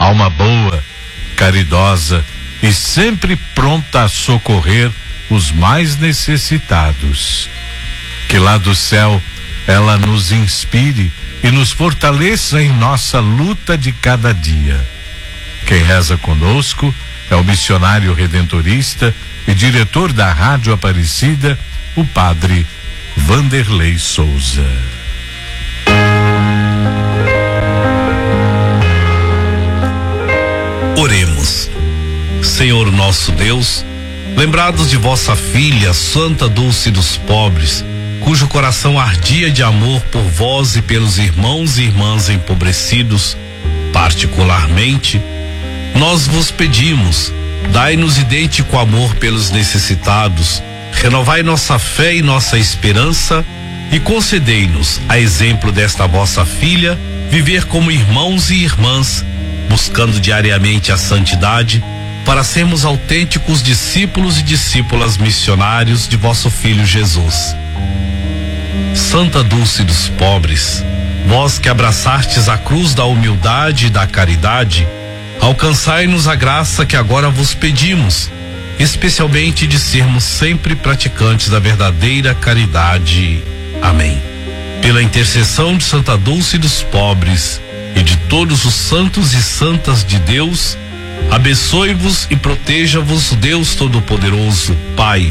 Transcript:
alma boa, caridosa e sempre pronta a socorrer os mais necessitados. Que lá do céu ela nos inspire e nos fortaleça em nossa luta de cada dia. Quem reza conosco é o missionário redentorista e diretor da Rádio Aparecida, o Padre Vanderlei Souza. Oremos. Senhor nosso Deus, lembrados de vossa filha, Santa Dulce dos Pobres, cujo coração ardia de amor por vós e pelos irmãos e irmãs empobrecidos, particularmente, nós vos pedimos, dai-nos idêntico amor pelos necessitados, renovai nossa fé e nossa esperança e concedei-nos, a exemplo desta vossa filha, viver como irmãos e irmãs, buscando diariamente a santidade, para sermos autênticos discípulos e discípulas missionários de vosso Filho Jesus. Santa Dulce dos Pobres, vós que abraçastes a cruz da humildade e da caridade, alcançai-nos a graça que agora vos pedimos, especialmente de sermos sempre praticantes da verdadeira caridade. Amém. Pela intercessão de Santa Dulce dos Pobres e de todos os santos e santas de Deus, abençoe-vos e proteja-vos Deus Todo-Poderoso, Pai,